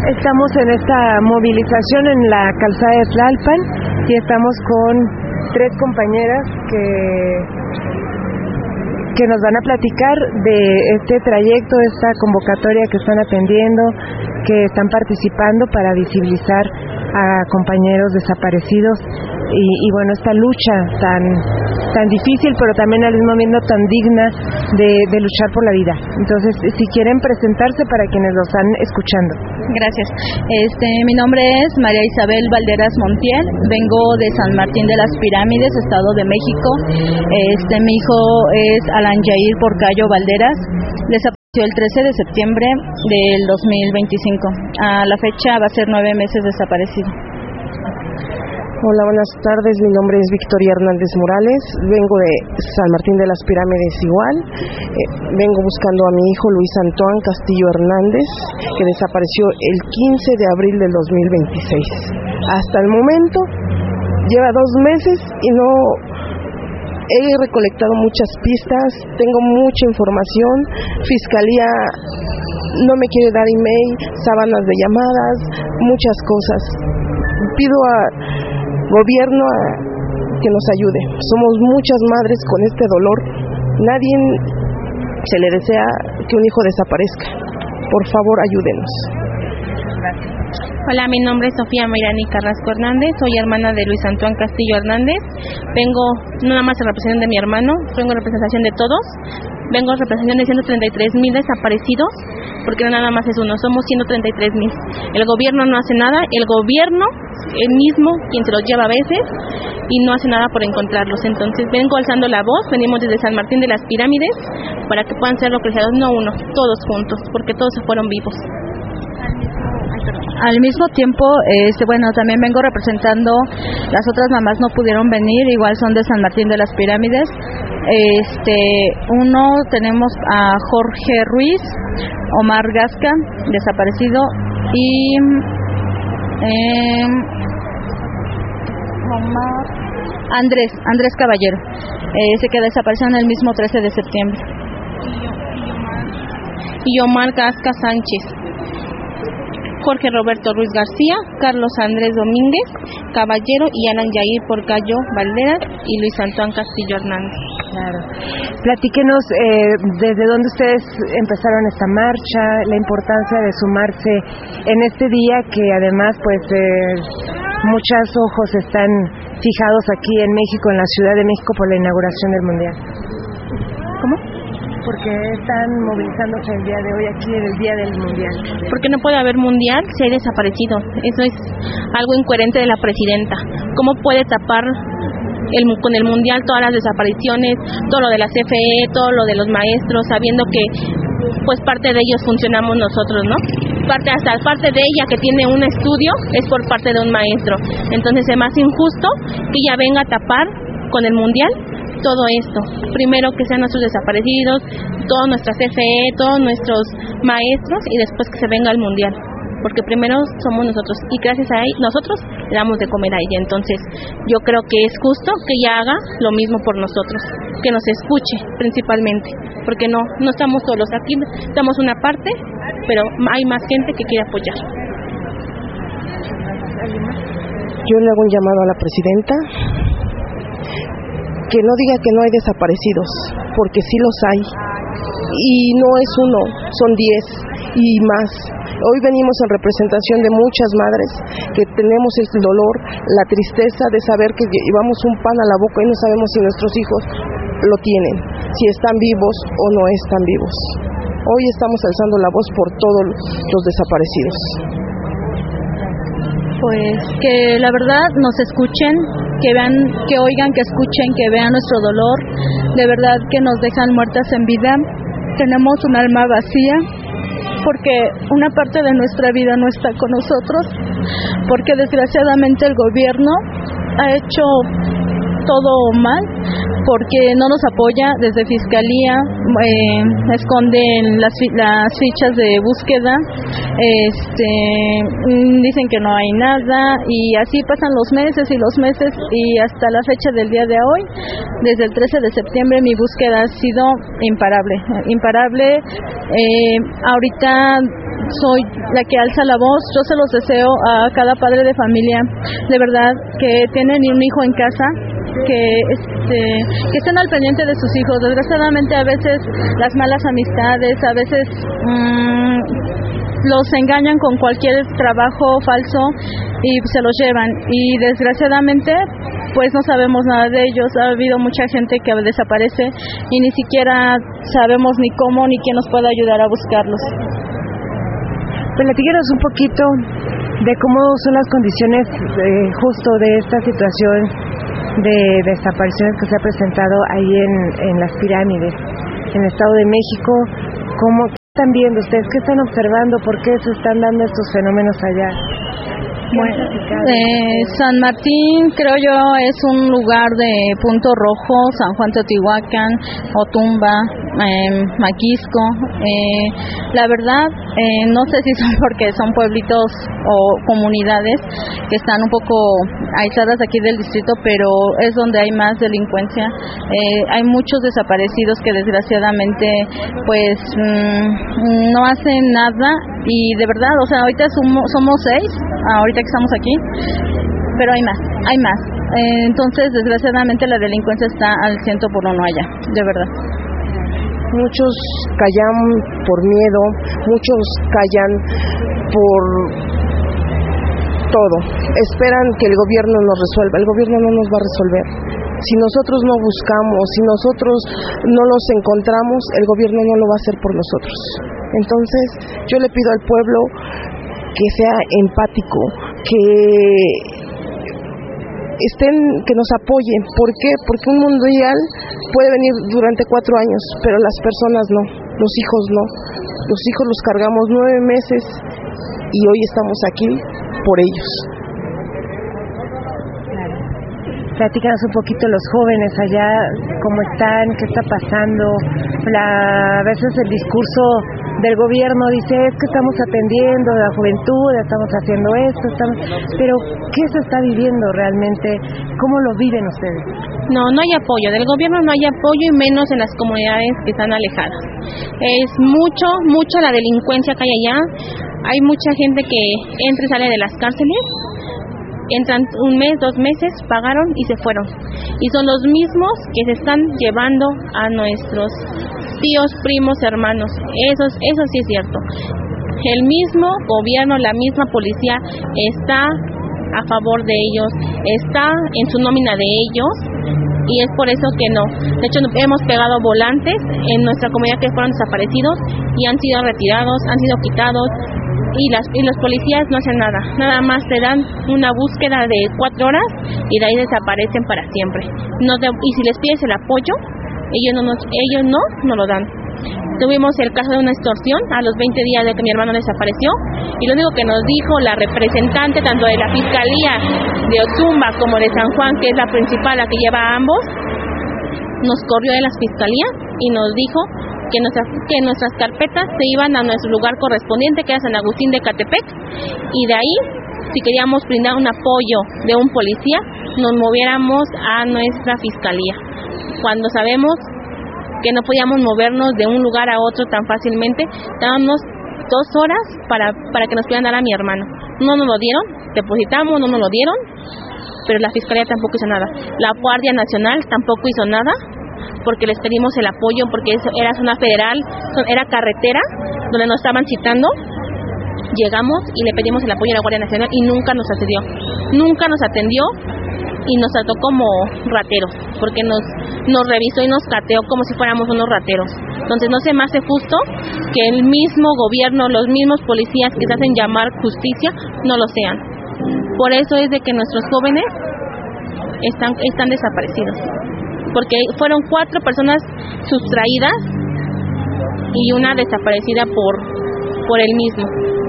Estamos en esta movilización en la calzada de Tlalpan y estamos con 3 compañeras que nos van a platicar de este trayecto, de esta convocatoria que están atendiendo, que están participando para visibilizar a compañeros desaparecidos y bueno, esta lucha tan difícil, pero también al mismo tiempo tan digna de luchar por la vida. Entonces, si quieren presentarse para quienes lo están escuchando. Gracias. Mi nombre es María Isabel Valderas Montiel, vengo de San Martín de las Pirámides, Estado de México. Mi hijo es Alan Jair Porcayo Valderas, desapareció el 13 de septiembre del 2025. A la fecha va a ser 9 meses desaparecido. Hola, buenas tardes, mi nombre es Victoria Hernández Morales, vengo de San Martín de las Pirámides igual, vengo buscando a mi hijo Luis Antoine Castillo Hernández, que desapareció el 15 de abril del 2026. Hasta el momento lleva 2 meses y no he recolectado muchas pistas, tengo mucha información, Fiscalía no me quiere dar email, sábanas de llamadas, muchas cosas. Pido a gobierno que nos ayude. Somos muchas madres con este dolor. Nadie se le desea que un hijo desaparezca. Por favor, ayúdenos. Gracias. Hola, mi nombre es Sofía Mayrani Carrasco Hernández, soy hermana de Luis Antoine Castillo Hernández. Vengo no nada más en representación de mi hermano, vengo en representación de todos. Vengo en representación de 133,000 desaparecidos, porque no nada más es uno, somos 133,000. El gobierno no hace nada, el gobierno el mismo quien se los lleva a veces y no hace nada por encontrarlos. Entonces vengo alzando la voz, venimos desde San Martín de las Pirámides para que puedan ser localizados, no uno, todos juntos, porque todos se fueron vivos. Al mismo tiempo, también vengo representando, las otras mamás no pudieron venir, igual son de San Martín de las Pirámides. Uno tenemos a Jorge Ruiz, Omar Gasca, desaparecido, y Andrés Caballero, que desapareció en el mismo 13 de septiembre. Y Omar Gasca Sánchez, Jorge Roberto Ruiz García, Carlos Andrés Domínguez Caballero y Alan Jair Porcayo Valderas y Luis Antoine Castillo Hernández. Claro. Platíquenos desde dónde ustedes empezaron esta marcha, la importancia de sumarse en este día que además muchos ojos están fijados aquí en México, en la Ciudad de México, por la inauguración del Mundial. ¿Cómo? Porque están movilizándose el día de hoy aquí en el día del Mundial. Porque no puede haber Mundial si hay desaparecidos. Eso es algo incoherente de la presidenta. ¿Cómo puede tapar con el Mundial todas las desapariciones, todo lo de la CFE, todo lo de los maestros, sabiendo que pues parte de ellos funcionamos nosotros, ¿no? Hasta parte de ella que tiene un estudio es por parte de un maestro. Entonces es más injusto que ella venga a tapar con el Mundial todo esto. Primero que sean nuestros desaparecidos, toda nuestra CFE, todos nuestros maestros, y después que se venga el Mundial, porque primero somos nosotros y gracias a nosotros le damos de comer a ella. Entonces yo creo que es justo que ella haga lo mismo por nosotros, que nos escuche principalmente, porque no estamos solos, aquí estamos una parte, pero hay más gente que quiere apoyar. Yo le hago un llamado a la presidenta que no diga que no hay desaparecidos, porque sí los hay, y no es uno, son 10 y más. Hoy venimos en representación de muchas madres que tenemos el dolor, la tristeza de saber que llevamos un pan a la boca y no sabemos si nuestros hijos lo tienen, si están vivos o no están vivos. Hoy estamos alzando la voz por todos los desaparecidos. Pues que la verdad nos escuchen, que vean, que oigan, que escuchen, que vean nuestro dolor. De verdad que nos dejan muertas en vida. Tenemos un alma vacía porque una parte de nuestra vida no está con nosotros, porque desgraciadamente el gobierno ha hecho todo mal, porque no nos apoya desde Fiscalía, esconden las fichas de búsqueda, dicen que no hay nada, y así pasan los meses y hasta la fecha del día de hoy, desde el 13 de septiembre mi búsqueda ha sido imparable. Ahorita soy la que alza la voz. Yo se los deseo a cada padre de familia, de verdad, que tienen un hijo en casa, que estén al pendiente de sus hijos. Desgraciadamente a veces las malas amistades, a veces los engañan con cualquier trabajo falso y se los llevan, y desgraciadamente pues no sabemos nada de ellos. Ha habido mucha gente que desaparece y ni siquiera sabemos ni cómo ni quién nos puede ayudar a buscarlos. Platícanos un poquito de cómo son las condiciones justo de esta situación de desapariciones que se ha presentado ahí en las pirámides, en el Estado de México. ¿Cómo están viendo ustedes? ¿Qué están observando? ¿Por qué se están dando estos fenómenos allá? Bueno, San Martín, creo yo, es un lugar de punto rojo. San Juan Teotihuacán, Otumba, Maquisco. La verdad, no sé si son porque son pueblitos o comunidades que están un poco aisladas aquí del distrito, pero es donde hay más delincuencia. Hay muchos desaparecidos que desgraciadamente pues no hacen nada, y de verdad, o sea, ahorita somos 6, ahorita que estamos aquí, pero hay más. Entonces, desgraciadamente la delincuencia está al 100 por 1 allá, de verdad. Muchos callan por miedo, muchos callan por todo. Esperan que el gobierno nos resuelva. El gobierno no nos va a resolver. Si nosotros no buscamos, si nosotros no los encontramos, el gobierno no lo va a hacer por nosotros. Entonces, yo le pido al pueblo que sea empático, que nos apoyen. ¿Por qué? Porque un mundial puede venir durante 4 años, pero las personas no, los hijos no. Los hijos los cargamos 9 meses y hoy estamos aquí por ellos. Platícanos un poquito los jóvenes allá, cómo están, qué está pasando. A veces el discurso del gobierno dice, es que estamos atendiendo a la juventud, estamos haciendo esto, pero ¿qué se está viviendo realmente? ¿Cómo lo viven ustedes? No hay apoyo, del gobierno no hay apoyo, y menos en las comunidades que están alejadas. Es mucha la delincuencia que hay allá. Hay mucha gente que entra y sale de las cárceles, entran 1 mes, 2 meses, pagaron y se fueron. Y son los mismos que se están llevando a nuestros tíos, primos, hermanos. Eso sí es cierto. El mismo gobierno, la misma policía está a favor de ellos, está en su nómina de ellos, y es por eso que no. De hecho, hemos pegado volantes en nuestra comunidad que fueron desaparecidos y han sido retirados, han sido quitados, y los policías no hacen nada más te dan una búsqueda de 4 horas y de ahí desaparecen para siempre. Y si les pides el apoyo, ellos no lo dan. Tuvimos el caso de una extorsión a los 20 días de que mi hermano desapareció, y lo único que nos dijo la representante tanto de la Fiscalía de Otumba como de San Juan, que es la principal, la que lleva a ambos, nos corrió de la Fiscalía y nos dijo que nuestras carpetas se iban a nuestro lugar correspondiente, que era San Agustín de Catepec, y de ahí, si queríamos brindar un apoyo de un policía, nos moviéramos a nuestra Fiscalía, cuando sabemos que no podíamos movernos de un lugar a otro tan fácilmente. Dábamos 2 horas para que nos pudieran dar a mi hermano. No nos lo dieron, depositamos, no nos lo dieron, pero la Fiscalía tampoco hizo nada. La Guardia Nacional tampoco hizo nada, porque les pedimos el apoyo, porque eso era zona federal, era carretera, donde nos estaban citando. Llegamos y le pedimos el apoyo a la Guardia Nacional y nunca nos atendió y nos trató como rateros, porque nos revisó y nos cateó como si fuéramos unos rateros. Entonces no se me hace justo que el mismo gobierno, los mismos policías que se hacen llamar justicia, no lo sean. Por eso es de que nuestros jóvenes están desaparecidos, porque fueron 4 personas sustraídas y una desaparecida por él mismo.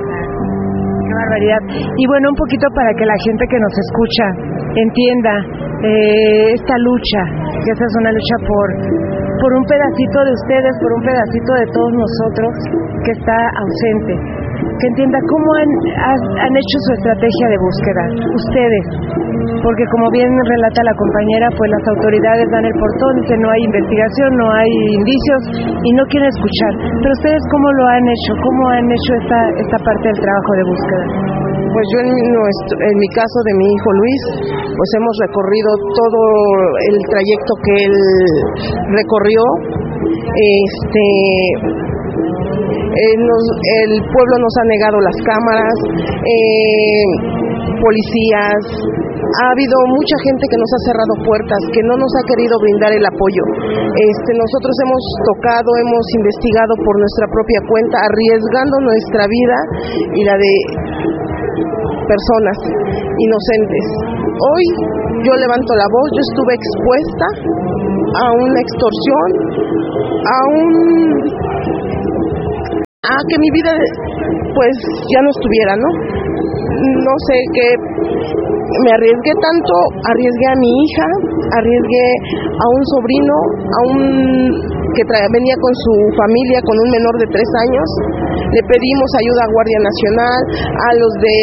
Qué barbaridad. Y bueno, un poquito para que la gente que nos escucha entienda esta lucha, que esa es una lucha por un pedacito de ustedes, por un pedacito de todos nosotros que está ausente. que entienda cómo han hecho su estrategia de búsqueda, ustedes, porque como bien relata la compañera, pues las autoridades dan el portón, dicen no hay investigación, no hay indicios y no quieren escuchar, pero ustedes cómo lo han hecho, cómo han hecho esta parte del trabajo de búsqueda. Pues yo en mi caso de mi hijo Luis, pues hemos recorrido todo el trayecto que él recorrió. El pueblo nos ha negado las cámaras, policías, ha habido mucha gente que nos ha cerrado puertas, que no nos ha querido brindar el apoyo. Nosotros hemos hemos investigado por nuestra propia cuenta, arriesgando nuestra vida y la de personas inocentes. Hoy yo levanto la voz, yo estuve expuesta a una extorsión, a que mi vida pues ya no estuviera, no sé, que me arriesgué tanto, arriesgué a mi hija, arriesgué a un sobrino, que venía con su familia, con un menor de 3 años. Le pedimos ayuda a Guardia Nacional, a los de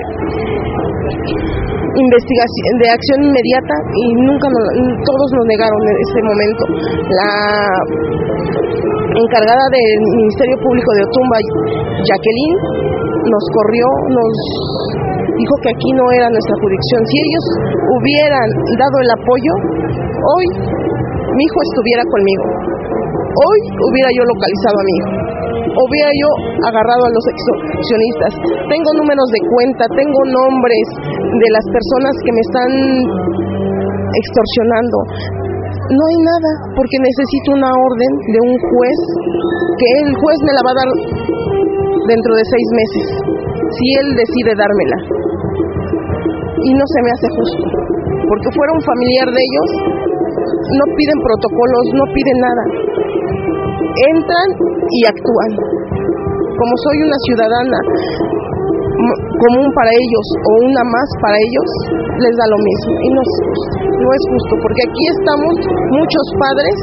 investigación, de acción inmediata, y todos nos negaron en ese momento. La encargada del Ministerio Público de Otumba, Jacqueline, nos corrió, nos dijo que aquí no era nuestra jurisdicción. Si ellos hubieran dado el apoyo, hoy mi hijo estuviera conmigo, hoy hubiera yo localizado a mi hijo, hubiera yo agarrado a los extorsionistas. Tengo números de cuenta, tengo nombres de las personas que me están extorsionando. No hay nada, porque necesito una orden de un juez, que el juez me la va a dar dentro de 6 meses, si él decide dármela. Y no se me hace justo, porque fuera un familiar de ellos, no piden protocolos, no piden nada. Entran y actúan. Como soy una ciudadana común para ellos o una más para ellos, les da lo mismo. Y no es justo, porque aquí estamos muchos padres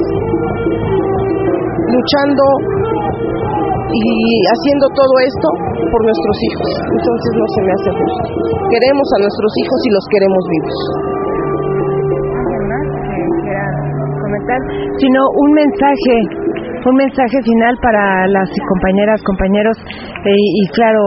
luchando y haciendo todo esto por nuestros hijos. Entonces no se me hace justo. Queremos a nuestros hijos y los queremos vivos. Sino un mensaje final para las compañeras, compañeros, y claro,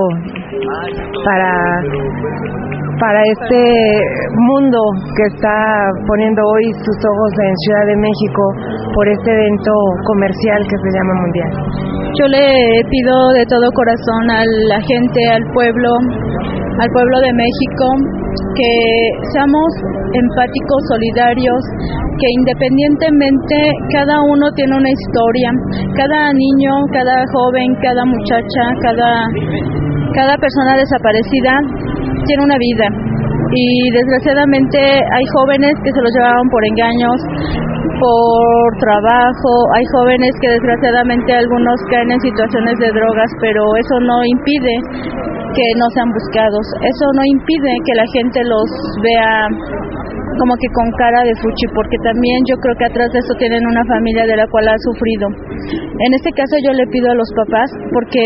para este mundo que está poniendo hoy sus ojos en Ciudad de México por este evento comercial que se llama Mundial. Yo le pido de todo corazón a la gente, al pueblo de México, que seamos empáticos, solidarios, que independientemente cada uno tiene una historia, cada niño, cada joven, cada muchacha, cada persona desaparecida tiene una vida, y desgraciadamente hay jóvenes que se los llevaban por engaños, por trabajo, hay jóvenes que desgraciadamente algunos caen en situaciones de drogas, pero eso no impide que no sean buscados, eso no impide que la gente los vea como que con cara de fuchi, porque también yo creo que atrás de eso tienen una familia de la cual ha sufrido. En este caso yo le pido a los papás, porque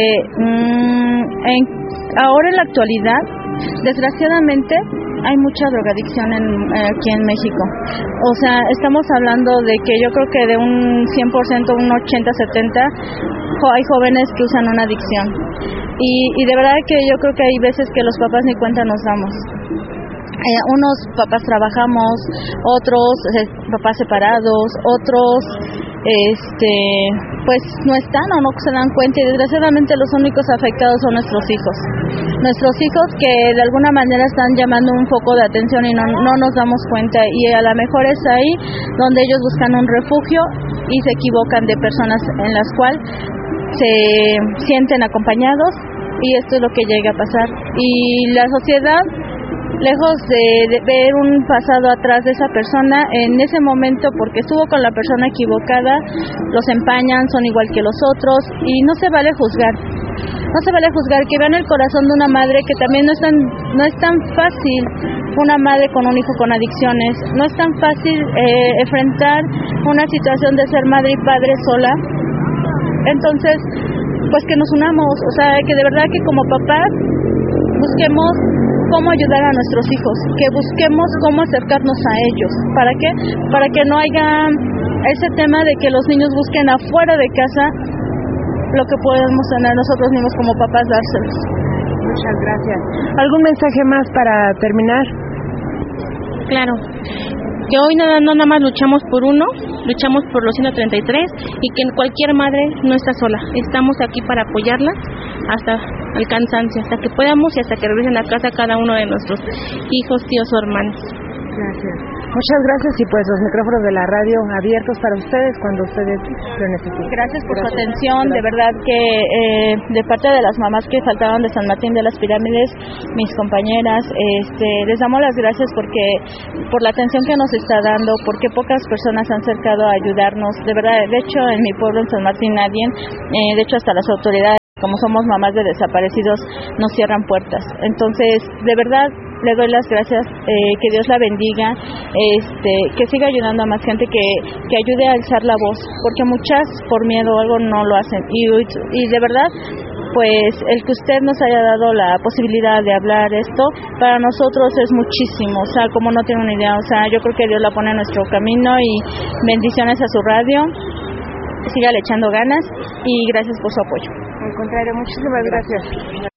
ahora en la actualidad, desgraciadamente, hay mucha drogadicción aquí en México. O sea, estamos hablando de que yo creo que de un 100%, un 80-70, hay jóvenes que usan una adicción. Y de verdad que yo creo que hay veces que los papás ni cuenta nos damos. Unos papás trabajamos, otros papás separados, otros pues no están o no se dan cuenta, y desgraciadamente los únicos afectados son nuestros hijos que de alguna manera están llamando un foco de atención y no nos damos cuenta, y a lo mejor es ahí donde ellos buscan un refugio y se equivocan de personas en las cuales se sienten acompañados, y esto es lo que llega a pasar. Y la sociedad, lejos de ver un pasado atrás de esa persona, en ese momento, porque estuvo con la persona equivocada, los empañan, son igual que los otros, y no se vale juzgar. No se vale juzgar, que vean el corazón de una madre, que también no es tan fácil una madre con un hijo con adicciones, no es tan fácil enfrentar una situación de ser madre y padre sola. Entonces, pues que nos unamos, o sea, que de verdad que como papás busquemos cómo ayudar a nuestros hijos, que busquemos cómo acercarnos a ellos. ¿Para qué? Para que no haya ese tema de que los niños busquen afuera de casa lo que podemos tener nosotros mismos como papás dárselos. Muchas gracias. ¿Algún mensaje más para terminar? Claro, que hoy no nada más luchamos por uno, luchamos por los 133 y que cualquier madre no está sola. Estamos aquí para apoyarla hasta el cansancio, hasta que podamos y hasta que regresen a casa cada uno de nuestros hijos, tíos o hermanos. Gracias. Muchas gracias y pues los micrófonos de la radio abiertos para ustedes cuando ustedes lo necesiten. Gracias por su atención, de verdad que de parte de las mamás que faltaban de San Martín de las Pirámides, mis compañeras, les damos las gracias por la atención que nos está dando, porque pocas personas han acercado a ayudarnos, de verdad, de hecho en mi pueblo en San Martín nadie, de hecho hasta las autoridades, como somos mamás de desaparecidos, nos cierran puertas. Entonces, de verdad, le doy las gracias, que Dios la bendiga, que siga ayudando a más gente, que ayude a alzar la voz, porque muchas por miedo o algo no lo hacen. Y de verdad, pues el que usted nos haya dado la posibilidad de hablar esto, para nosotros es muchísimo, o sea, como no tiene una idea, o sea, yo creo que Dios la pone en nuestro camino y bendiciones a su radio. Sígale echando ganas y gracias por su apoyo. Al contrario, muchísimas gracias.